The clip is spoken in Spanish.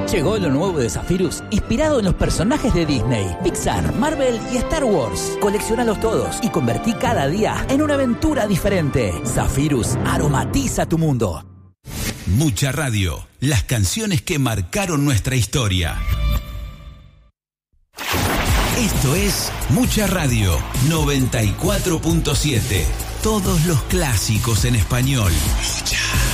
Llegó lo nuevo de Zephyrus, inspirado en los personajes de Disney, Pixar, Marvel y Star Wars. Coleccionalos todos y convertí cada día en una aventura diferente. Zephyrus aromatiza tu mundo. Mucha Radio, las canciones que marcaron nuestra historia. Esto es Mucha Radio 94.7. Todos los clásicos en español. Mucha.